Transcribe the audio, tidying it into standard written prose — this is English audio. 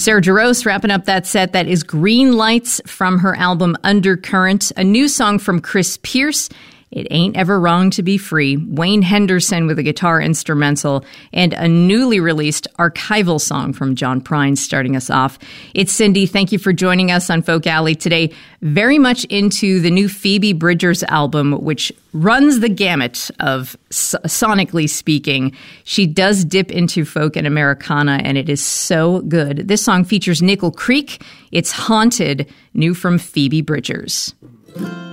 Sarah Jarosz wrapping up that set. That is Green Lights from her album Undercurrent. A new song from Chris Pierce, It Ain't Ever Wrong to Be Free. Wayne Henderson with a guitar instrumental, and a newly released archival song from John Prine starting us off. It's Cindy. Thank you for joining us on Folk Alley today. Very much into the new Phoebe Bridgers album, which runs the gamut of sonically speaking. She does dip into folk and Americana, and it is so good. This song features Nickel Creek. It's Haunted, new from Phoebe Bridgers.